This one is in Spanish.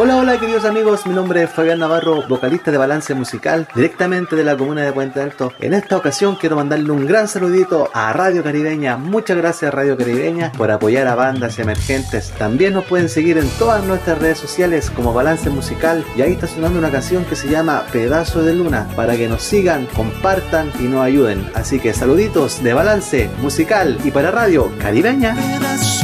Hola, hola queridos amigos, mi nombre es Fabián Navarro, vocalista de Balance Musical, directamente de la comuna de Puente Alto. En esta ocasión quiero mandarle un gran saludito a Radio Caribeña. Muchas gracias Radio Caribeña por apoyar a bandas emergentes. También nos pueden seguir en todas nuestras redes sociales como Balance Musical, y ahí está sonando una canción que se llama Pedazo de Luna, para que nos sigan, compartan y nos ayuden. Así que saluditos de Balance Musical y para Radio Caribeña.